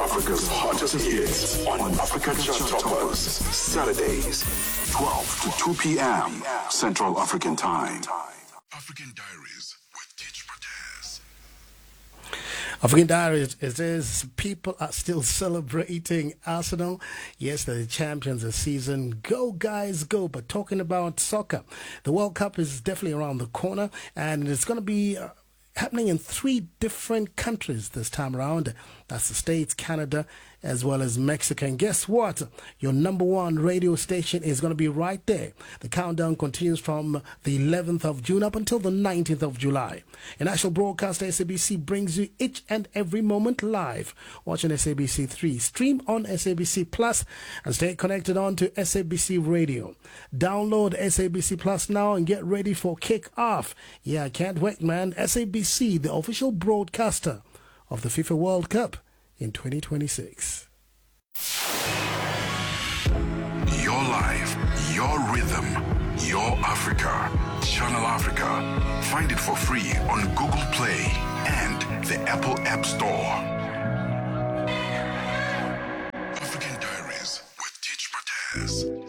Africa's hottest hits on Africa Chart Toppers. Saturdays, 12 to 2 p.m. Central African Time. African Diaries with Teach Protez. African Diaries, it is people are still celebrating Arsenal. Yes, they're the champions of the season. Go, guys, go. But talking about soccer, the World Cup is definitely around the corner, and it's going to be happening in 3 different countries this time around. That's the States, Canada, as well as Mexico. And guess what? Your number one radio station is going to be right there. The countdown continues from the 11th of June up until the 19th of July. A national broadcaster, SABC, brings you each and every moment live. Watch on SABC 3, stream on SABC Plus, and stay connected on to SABC Radio. Download SABC Plus now and get ready for kick-off. Yeah, I can't wait, man. SABC, the official broadcaster of the FIFA World Cup in 2026. Your life, your rhythm, your Africa. Channel Africa. Find it for free on Google Play and the Apple App Store.